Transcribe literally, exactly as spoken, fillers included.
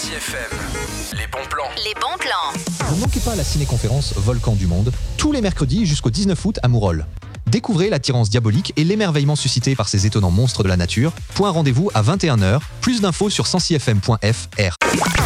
Sancy F M. Les bons plans. Les bons plans. Ne manquez pas la ciné-conférence Volcan du Monde, tous les mercredis jusqu'au dix-neuf août à Mourolles. Découvrez l'attirance diabolique et l'émerveillement suscité par ces étonnants monstres de la nature. Point rendez-vous à vingt et une heures. Plus d'infos sur sancy f m point f r.